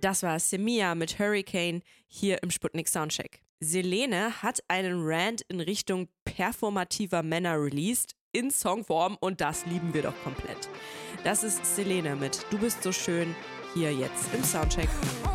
Das war Semia mit Hurricane hier im Sputnik Soundcheck. Selene hat einen Rant in Richtung performativer Männer released, in Songform, und das lieben wir doch komplett. Das ist Selene mit Du bist so schön, hier jetzt im Soundcheck.